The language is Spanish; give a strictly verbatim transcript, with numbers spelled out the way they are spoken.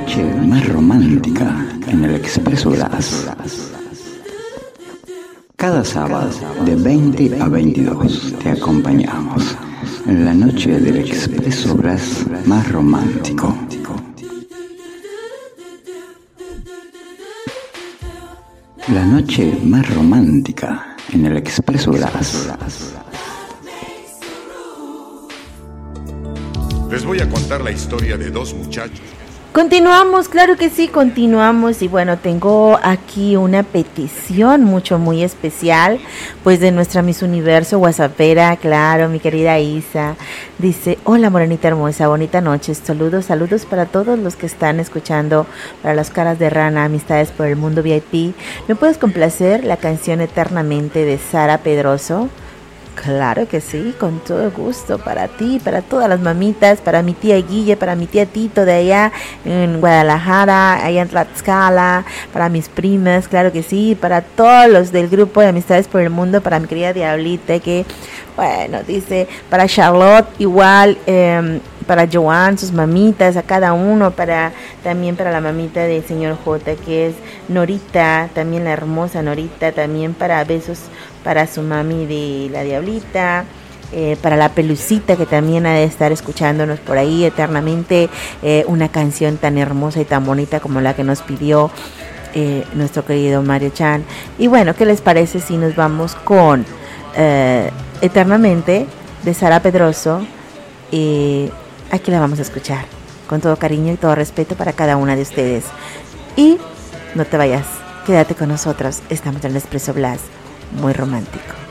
noche más romántica en el Expreso Blas. Cada sábado de veinte a veintidós te acompañamos en la noche del Expreso Blas más romántico. La noche más romántica en el Expreso Blas. Les voy a contar la historia de dos muchachos. Continuamos, claro que sí, continuamos. Y bueno, tengo aquí una petición mucho, muy especial, pues de nuestra Miss Universo WhatsAppera, claro, mi querida Isa. Dice: hola morenita hermosa, bonita noche, saludos, saludos para todos los que están escuchando, para las caras de rana, amistades por el mundo V I P. ¿Me puedes complacer la canción Eternamente de Sara Pedroso? Claro que sí, con todo gusto, para ti, para todas las mamitas, para mi tía Guille, para mi tía Tito de allá en Guadalajara, allá en Tlaxcala, para mis primas, claro que sí, para todos los del grupo de Amistades por el Mundo, para mi querida Diablita, que, bueno, dice, para Charlotte igual, eh, para Joan, sus mamitas, a cada uno, para también para la mamita del señor J, que es Norita, también la hermosa Norita, también para besos para su mami de la Diablita, eh, para la Pelucita, que también ha de estar escuchándonos por ahí eternamente, eh, una canción tan hermosa y tan bonita como la que nos pidió eh, nuestro querido Mario Chan. Y bueno, ¿qué les parece si nos vamos con eh, Eternamente de Sara Pedroso? Eh, aquí la vamos a escuchar con todo cariño y todo respeto para cada una de ustedes. Y no te vayas, quédate con nosotros, estamos en el Expreso Blas, muy romántico.